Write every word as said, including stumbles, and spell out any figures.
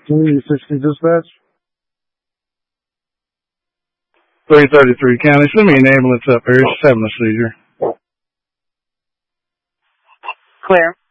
Community sixty dispatch. three thirty-three County, send me an ambulance up here. She's having a seizure. Clear.